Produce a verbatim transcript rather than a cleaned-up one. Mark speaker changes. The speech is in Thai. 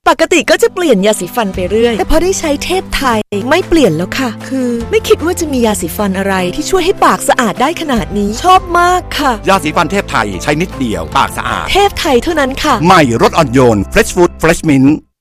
Speaker 1: ปกติก็จะเปลี่ยนยาสีฟันไปเรื่อยแต่พอได้ใช้เทพไทยไม่เปลี่ยนแล้วค่ะคือไม่คิดว่าจะมียาสีฟันอะไรที่ช่วยให้ปากสะอาดได้ขนาดนี้ชอบมากค่ะ
Speaker 2: ยาสีฟันเทพไทยใช้นิดเดียวปากสะอาด
Speaker 1: เทพไทยเท่านั้นค่ะ
Speaker 2: ใหม่รสอ่อนโยน Fresh Food Fresh Mint